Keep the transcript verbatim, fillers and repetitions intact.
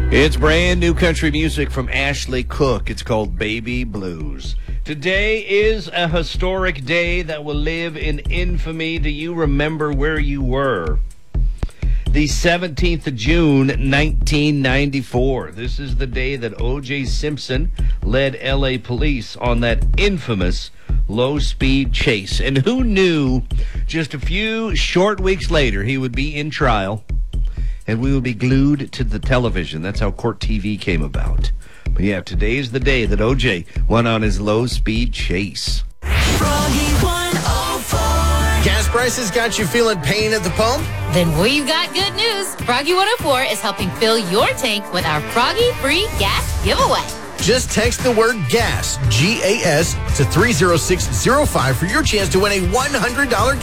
It's brand new country music from Ashley Cook. It's called Baby Blues. Today is a historic day that will live in infamy. Do you remember where you were? The seventeenth of June, nineteen ninety-four. This is the day that O J Simpson led L A police on that infamous low-speed chase. And who knew just a few short weeks later he would be in trial and we would be glued to the television. That's how Court T V came about. But yeah, today's the day that O J went on his low-speed chase. Froggy one oh four. Gas prices got you feeling pain at the pump? Then we got good news. Froggy one oh four is helping fill your tank with our Froggy Free Gas Giveaway. Just text the word GAS, G A S, to three zero six zero five for your chance to win a one hundred dollars